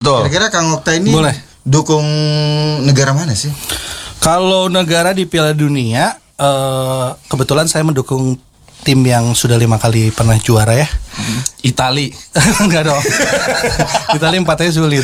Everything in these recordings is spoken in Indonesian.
Betul. Kira-kira Kang Okta ini Boleh. dukung negara mana sih? Kalau negara di Piala Dunia, kebetulan saya mendukung tim yang sudah 5 kali pernah juara ya. Itali. Enggak dong. Italia 4-nya sulit.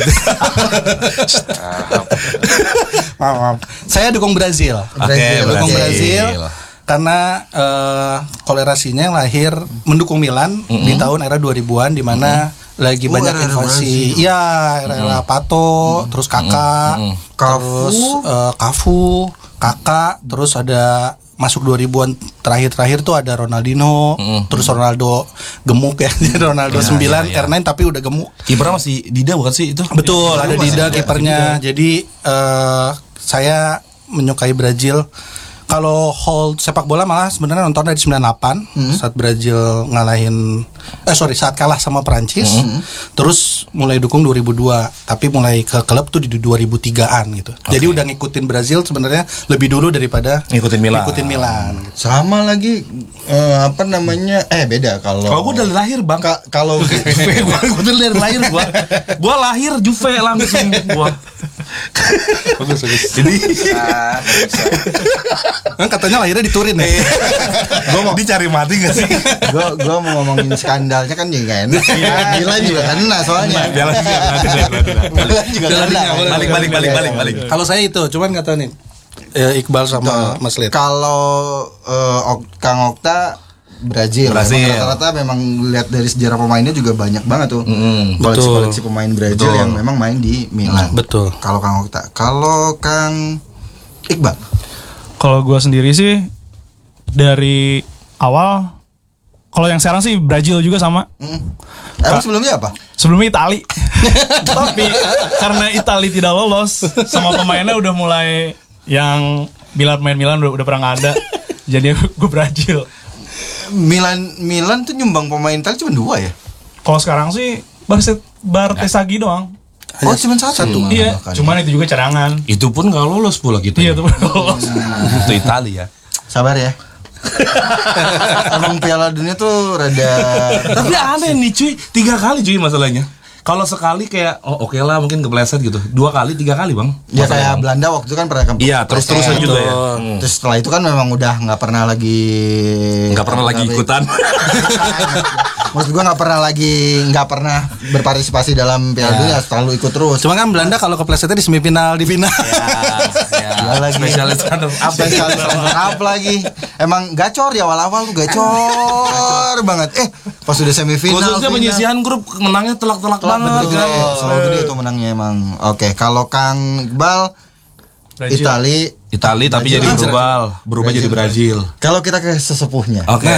Maaf. Saya dukung Brazil. Dukung Brazil karena kolerasinya yang lahir mendukung Milan di tahun era 2000-an di mana lagi banyak era-era invasi. Iya, era Pato, terus Kakak, terus Cafu, Kakak, terus ada masuk 2000-an terakhir tuh ada Ronaldinho, terus Ronaldo gemuk ya, Ronaldo 9 R9 tapi udah gemuk. Kipernya masih Dida bukan sih itu? Betul, ada Dida kipernya. Jadi saya menyukai Brazil. Kalau hold sepak bola malah sebenarnya nonton dari 98 saat Brazil ngalahin saat kalah sama Perancis. Terus mulai dukung 2002, tapi mulai ke klub tuh di 2003-an gitu. Jadi udah ngikutin Brazil sebenarnya lebih dulu daripada ngikutin Milan. Sama lagi beda kalau gue dari lahir bang. Kalau gue dari lahir gue lahir Juve langsung gue. Jadi kan katanya lahirnya di Turin ya. gue mau dicari mati gak sih? Gue mau ngomongin skandalnya kan juga gak enak. Milan juga kena soalnya. Milan juga kena. Balik. Kalau saya itu, cuman nggak tahu nih Iqbal sama Mas Lid. Kalau Kang Okta Brazil. Rata-rata memang lihat dari sejarah pemainnya juga banyak banget tuh. Koleksi pemain Brazil yang memang main di Milan. Betul. Kalau Kang Okta, kalau Kang Iqbal. Kalau gue sendiri sih dari awal, kalau yang sekarang sih Brazil juga sama. Emang sebelumnya apa? Sebelumnya Itali. Tapi karena Itali tidak lolos, sama pemainnya udah mulai yang main Milan udah pernah nggak ada. Jadi gue Brazil. Milan tuh nyumbang pemain Itali cuma 2 ya? Kalau sekarang sih Bartesaghi doang. Oh cuma satu. Iya, cuman itu juga cadangan. Itu pun gak lolos pula gitu. Iya, itu pun lolos. Itu Italia. Sabar ya. Emang Piala Dunia tuh rada. Tapi aneh nih cuy, 3 kali cuy masalahnya. Kalau sekali kayak oke lah mungkin kepleset gitu. 2 kali, 3 kali bang. Ya kayak Belanda waktu itu kan pernah iya terus-terusan juga ya. Terus setelah itu kan memang udah nggak pernah lagi ikutan. Maksud gue nggak pernah berpartisipasi dalam Piala Dunia, selalu ikut terus. Cuma kan Belanda kalau keplesetnya di semifinal, di final. Ya lagi spesialis apa lagi? Emang gacor ya awal-awal tuh gacor banget. Pas udah semifinal. Khususnya penyisihan grup menangnya telak-telak banget. Selalu gede itu menangnya emang. Oke, kalau Kang Iqbal Itali tapi jadi berubah jadi Brazil. Kalau kita ke sesepuhnya. Oke.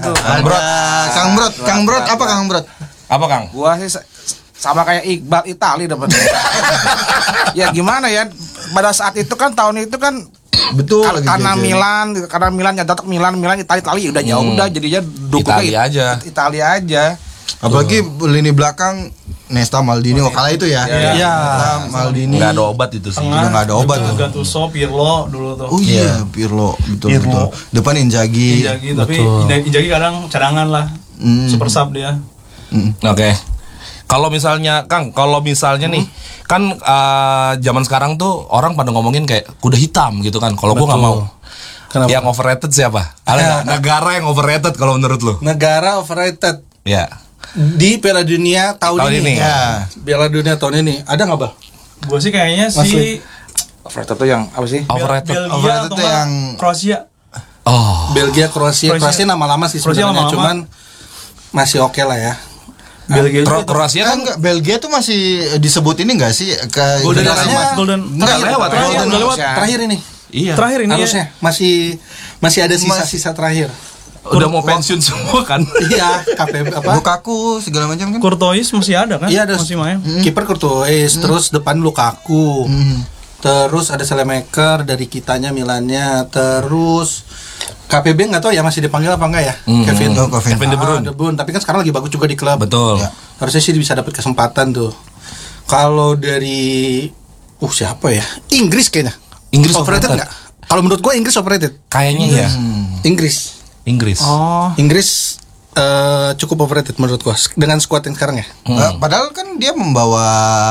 Kang Brot apa Kang Brot? Apa Kang? Gua sih sama kayak Iqbal Itali dapetnya. Ya gimana ya? Pada saat itu kan tahun itu kan betul karena Milan ya datuk Milan Itali udah jauh udah jadinya dukungnya Italia aja. Apalagi lini belakang Nesta Maldini kala itu ya. Iya. Maldini. Enggak ada obat itu sih. Udah enggak ada obat tuh. Gattuso, Pirlo dulu tuh. Oh iya, Pirlo betul. Depan Inzaghi. Tapi Inzaghi kadang cadangan lah. Super sub dia. Oke. Kalau misalnya nih kan zaman sekarang tuh orang pada ngomongin kayak kuda hitam gitu kan. Kalau gua nggak mau. Kenapa? Yang overrated siapa? Ada negara yang overrated kalau menurut lu? Negara overrated. Ya. Di Piala Dunia tahun ini. Ya. Piala Dunia tahun ini ada nggak Bang? Gue sih kayaknya sih Overrated tuh yang apa sih? Overrated. Belgia atau yang Kroasia. Belgia, Kroasia nama-lama sih sebenarnya, cuman masih oke lah ya. Belgia Kroasia kan Belgia tuh masih disebut ini enggak sih ke Golden lewat terakhir ini. Iya. Terakhir ini harusnya masih ada sisa-sisa terakhir. Udah mau pensiun semua kan? Iya, KPB apa? Lukaku segala macam kan. Courtois masih ada kan? Iya, masih main. Kiper Courtois, terus depan Lukaku. Terus ada Selemaker dari kitanya Milannya, terus KPB nggak tahu ya masih dipanggil apa enggak ya? Kevin De Bruyne. De Bruyne, tapi kan sekarang lagi bagus juga di klub. Betul. Ya, harusnya sih bisa dapat kesempatan tuh. Kalau dari siapa ya? Inggris kayaknya. Inggris overrated nggak? Kalau menurut gue Inggris overrated. Kayaknya ya. Inggris. Inggris cukup overrated menurut gua dengan skuad yang sekarang ya. Padahal kan dia membawa